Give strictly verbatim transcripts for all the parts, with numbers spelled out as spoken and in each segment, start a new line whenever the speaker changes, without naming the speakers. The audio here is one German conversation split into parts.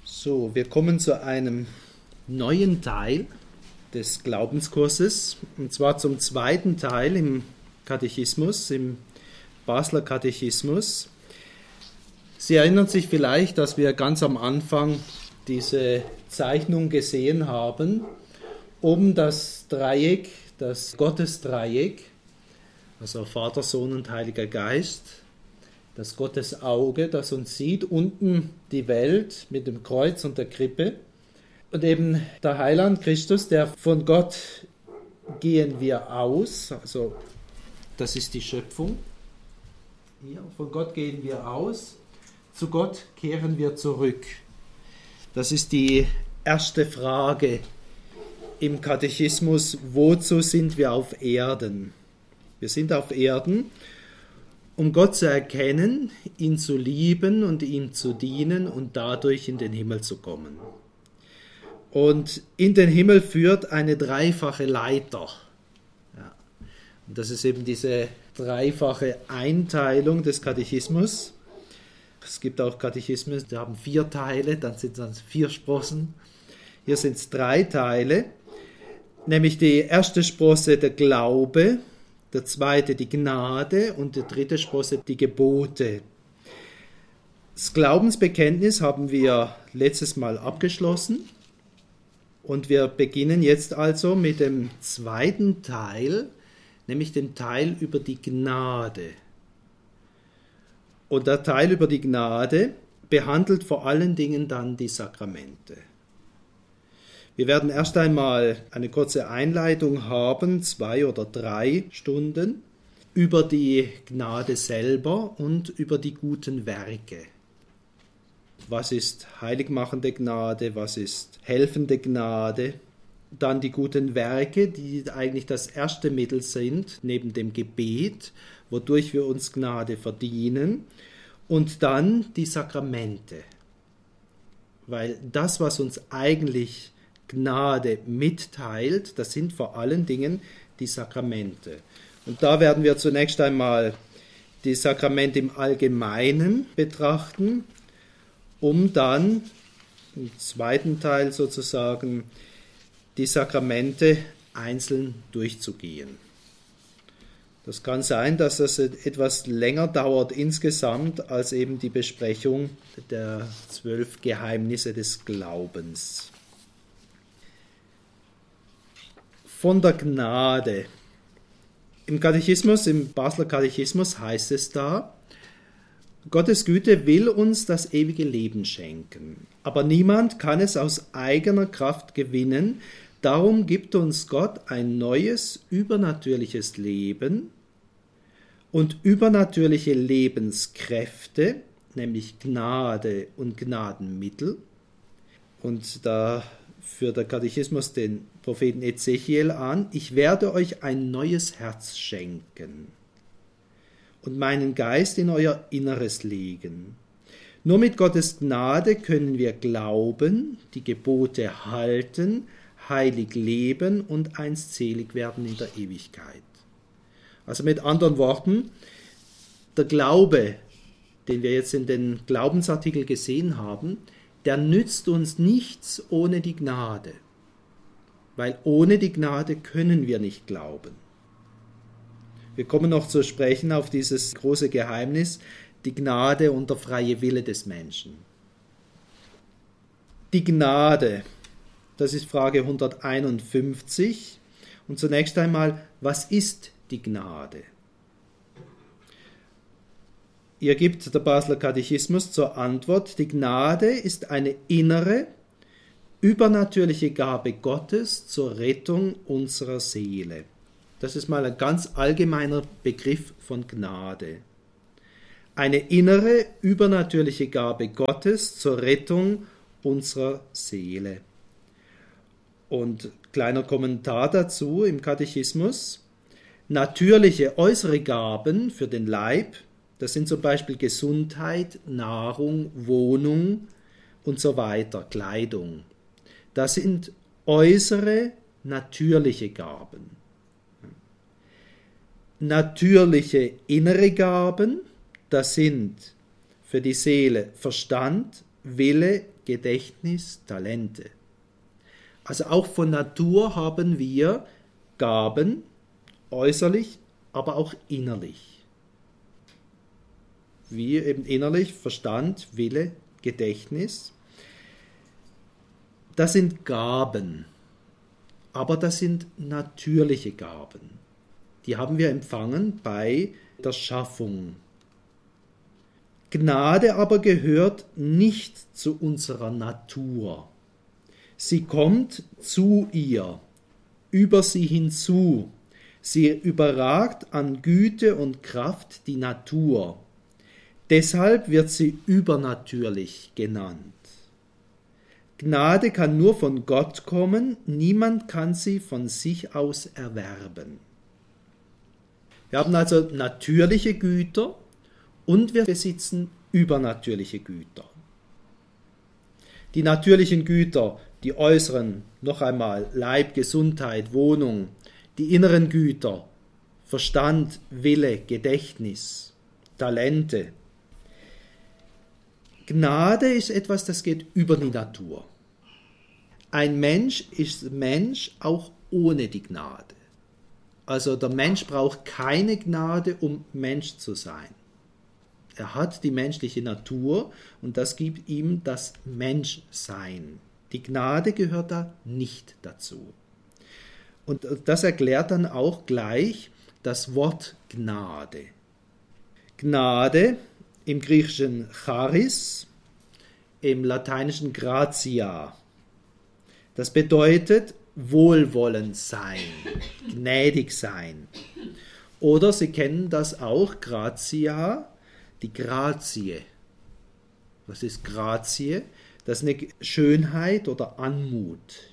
So, wir kommen zu einem neuen Teil des Glaubenskurses, und zwar zum zweiten Teil im Katechismus, im Basler Katechismus. Sie erinnern sich vielleicht, dass wir ganz am Anfang diese Zeichnung gesehen haben, um das Dreieck, das Gottesdreieck, also Vater, Sohn und Heiliger Geist, das Gottesauge, das uns sieht, unten die Welt mit dem Kreuz und der Krippe und eben der Heiland Christus, der von Gott gehen wir aus, also das ist die Schöpfung, hier, von Gott gehen wir aus, zu Gott kehren wir zurück. Das ist die erste Frage im Katechismus: Wozu sind wir auf Erden? Wir sind auf Erden, um Gott zu erkennen, ihn zu lieben und ihm zu dienen und dadurch in den Himmel zu kommen. Und in den Himmel führt eine dreifache Leiter. Ja. Und das ist eben diese dreifache Einteilung des Katechismus. Es gibt auch Katechismen, die haben vier Teile, dann sind es vier Sprossen. Hier sind es drei Teile, nämlich die erste Sprosse der Glaube, der zweite die Gnade und die dritte Sprosse die Gebote. Das Glaubensbekenntnis haben wir letztes Mal abgeschlossen und wir beginnen jetzt also mit dem zweiten Teil, nämlich dem Teil über die Gnade. Und der Teil über die Gnade behandelt vor allen Dingen dann die Sakramente. Wir werden erst einmal eine kurze Einleitung haben, zwei oder drei Stunden, über die Gnade selber und über die guten Werke. Was ist heiligmachende Gnade, was ist helfende Gnade? Dann die guten Werke, die eigentlich das erste Mittel sind, neben dem Gebet, wodurch wir uns Gnade verdienen. Und dann die Sakramente. Weil das, was uns eigentlich Gnade mitteilt, das sind vor allen Dingen die Sakramente. Und da werden wir zunächst einmal die Sakramente im Allgemeinen betrachten, um dann im zweiten Teil sozusagen die Sakramente einzeln durchzugehen. Das kann sein, dass das etwas länger dauert insgesamt als eben die Besprechung der zwölf Geheimnisse des Glaubens. Von der Gnade. Im Katechismus, im Basler Katechismus heißt es da: Gottes Güte will uns das ewige Leben schenken, aber niemand kann es aus eigener Kraft gewinnen. Darum gibt uns Gott ein neues, übernatürliches Leben und übernatürliche Lebenskräfte, nämlich Gnade und Gnadenmittel. Und da führt der Katechismus den Propheten Ezechiel an: Ich werde euch ein neues Herz schenken und meinen Geist in euer Inneres legen. Nur mit Gottes Gnade können wir glauben, die Gebote halten, heilig leben und einst selig werden in der Ewigkeit. Also mit anderen Worten, der Glaube, den wir jetzt in den Glaubensartikel gesehen haben, der nützt uns nichts ohne die Gnade. Weil ohne die Gnade können wir nicht glauben. Wir kommen noch zu sprechen auf dieses große Geheimnis, die Gnade und der freie Wille des Menschen. Die Gnade, das ist Frage hunderteinundfünfzig. Und zunächst einmal, was ist die Gnade? Hier gibt der Basler Katechismus zur Antwort: Die Gnade ist eine innere, übernatürliche Gabe Gottes zur Rettung unserer Seele. Das ist mal ein ganz allgemeiner Begriff von Gnade. Eine innere, übernatürliche Gabe Gottes zur Rettung unserer Seele. Und kleiner Kommentar dazu im Katechismus: Natürliche äußere Gaben für den Leib, das sind zum Beispiel Gesundheit, Nahrung, Wohnung und so weiter, Kleidung. Das sind äußere, natürliche Gaben. Natürliche innere Gaben, das sind für die Seele Verstand, Wille, Gedächtnis, Talente. Also auch von Natur haben wir Gaben, äußerlich, aber auch innerlich. Wie eben innerlich Verstand, Wille, Gedächtnis. Das sind Gaben, aber das sind natürliche Gaben. Die haben wir empfangen bei der Schaffung. Gnade aber gehört nicht zu unserer Natur. Sie kommt zu ihr, über sie hinzu. Sie überragt an Güte und Kraft die Natur. Deshalb wird sie übernatürlich genannt. Gnade kann nur von Gott kommen, niemand kann sie von sich aus erwerben. Wir haben also natürliche Güter und wir besitzen übernatürliche Güter. Die natürlichen Güter, die äußeren, noch einmal Leib, Gesundheit, Wohnung, die inneren Güter, Verstand, Wille, Gedächtnis, Talente. Gnade ist etwas, das geht über die Natur. Ein Mensch ist Mensch auch ohne die Gnade. Also der Mensch braucht keine Gnade, um Mensch zu sein. Er hat die menschliche Natur und das gibt ihm das Menschsein. Die Gnade gehört da nicht dazu. Und das erklärt dann auch gleich das Wort Gnade. Gnade im Griechischen Charis, im Lateinischen Gratia. Das bedeutet wohlwollend sein, gnädig sein. Oder Sie kennen das auch, Gratia, die Grazie. Was ist Grazie? Das ist eine Schönheit oder Anmut.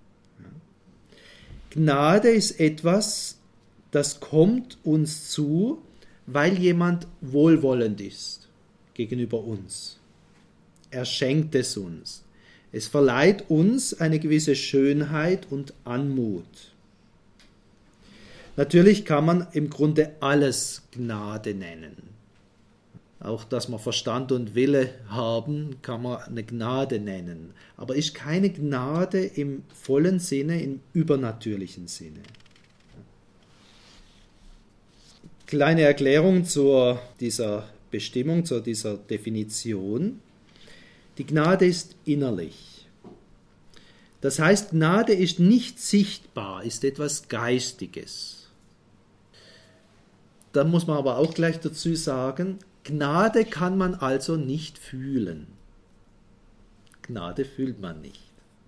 Gnade ist etwas, das kommt uns zu, weil jemand wohlwollend ist gegenüber uns. Er schenkt es uns. Es verleiht uns eine gewisse Schönheit und Anmut. Natürlich kann man im Grunde alles Gnade nennen. Auch, dass wir Verstand und Wille haben, kann man eine Gnade nennen. Aber ist keine Gnade im vollen Sinne, im übernatürlichen Sinne. Kleine Erklärung zu dieser Bestimmung, zu dieser Definition. Die Gnade ist innerlich. Das heißt, Gnade ist nicht sichtbar, ist etwas Geistiges. Da muss man aber auch gleich dazu sagen, Gnade kann man also nicht fühlen. Gnade fühlt man nicht.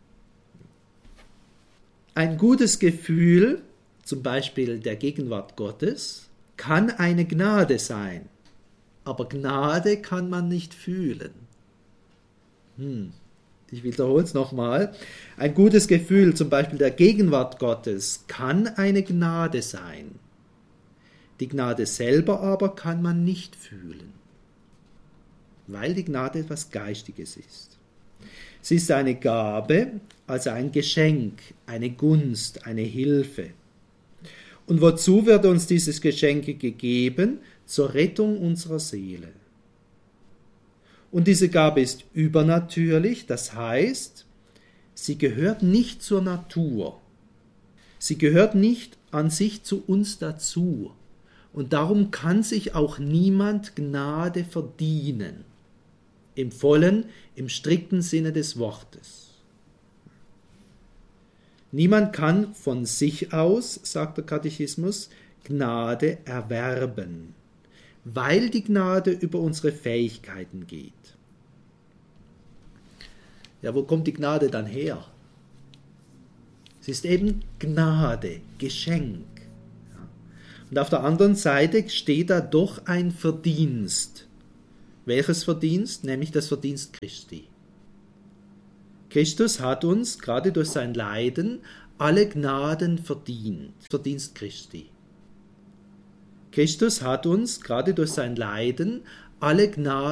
Ein gutes Gefühl, zum Beispiel der Gegenwart Gottes, kann eine Gnade sein, aber Gnade kann man nicht fühlen. Hm. Ich wiederhole es nochmal. Ein gutes Gefühl, zum Beispiel der Gegenwart Gottes, kann eine Gnade sein. Die Gnade selber aber kann man nicht fühlen, weil die Gnade etwas Geistiges ist. Sie ist eine Gabe, also ein Geschenk, eine Gunst, eine Hilfe. Und wozu wird uns dieses Geschenk gegeben? Zur Rettung unserer Seele. Und diese Gabe ist übernatürlich, das heißt, sie gehört nicht zur Natur. Sie gehört nicht an sich zu uns dazu. Und darum kann sich auch niemand Gnade verdienen. Im vollen, im strikten Sinne des Wortes. Niemand kann von sich aus, sagt der Katechismus, Gnade erwerben, weil die Gnade über unsere Fähigkeiten geht. Ja, wo kommt die Gnade dann her? Es ist eben Gnade, Geschenk. Und auf der anderen Seite steht da doch ein Verdienst. Welches Verdienst? Nämlich das Verdienst Christi. Christus hat uns, gerade durch sein Leiden, alle Gnaden verdient. Verdienst Christi. Christus hat uns, gerade durch sein Leiden, alle Gnaden